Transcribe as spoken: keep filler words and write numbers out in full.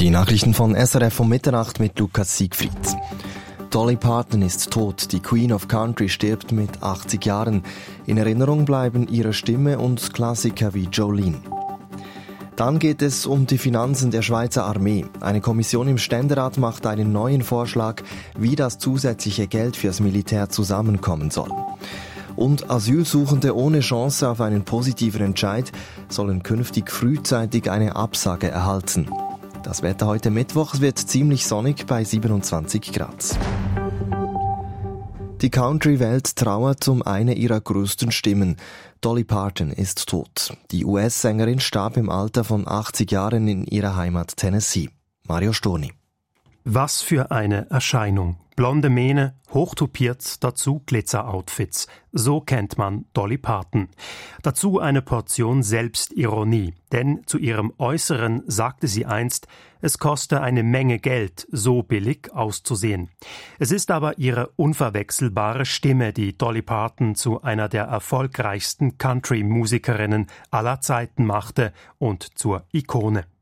Die Nachrichten von S R F um Mitternacht mit Lukas Siegfried. Dolly Parton ist tot. Die Queen of Country stirbt mit achtzig Jahren. In Erinnerung bleiben ihre Stimme und Klassiker wie Jolene. Dann geht es um die Finanzen der Schweizer Armee. Eine Kommission im Ständerat macht einen neuen Vorschlag, wie das zusätzliche Geld fürs Militär zusammenkommen soll. Und Asylsuchende ohne Chance auf einen positiven Entscheid sollen künftig frühzeitig eine Absage erhalten. Das Wetter heute Mittwoch wird ziemlich sonnig bei siebenundzwanzig Grad. Die Country-Welt trauert um eine ihrer größten Stimmen. Dolly Parton ist tot. Die U S-Sängerin starb im Alter von achtzig Jahren in ihrer Heimat Tennessee. Mario Storni. Was für eine Erscheinung. Blonde Mähne, hochtupiert, dazu Glitzer-Outfits. So kennt man Dolly Parton. Dazu eine Portion Selbstironie. Denn zu ihrem Äußeren sagte sie einst, es koste eine Menge Geld, so billig auszusehen. Es ist aber ihre unverwechselbare Stimme, die Dolly Parton zu einer der erfolgreichsten Country-Musikerinnen aller Zeiten machte und zur Ikone.